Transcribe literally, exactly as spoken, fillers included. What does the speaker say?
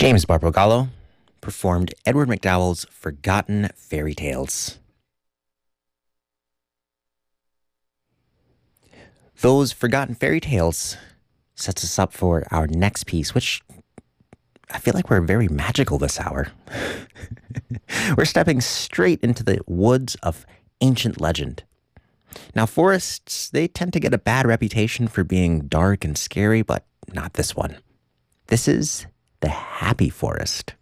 James Barbagallo performed Edward MacDowell's Forgotten Fairy Tales. Those Forgotten Fairy Tales sets us up for our next piece, which I feel like we're very magical this hour. We're stepping straight into the woods of ancient legend. Now, forests, they tend to get a bad reputation for being dark and scary, but not this one. This is the Happy Forest.